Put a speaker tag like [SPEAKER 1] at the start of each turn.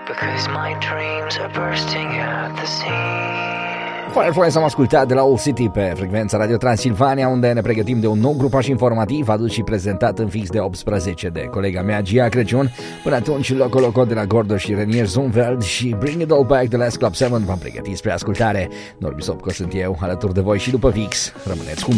[SPEAKER 1] because my dreams are bursting at the seams.
[SPEAKER 2] Fireflies am ascultat de la Old City pe frecvența Radio Transilvania, unde ne pregătim de un nou grupaj informativ adus și prezentat în fix de 18 de colega mea Gia Crăciun. Până atunci, Loco Loco de la Gordo și Renier Zumveld și Bring It All Back de Last Club 7 v-am pregătit spre ascultare. Norbi Sopco sunt eu, alături de voi și după fix. Rămâneți cu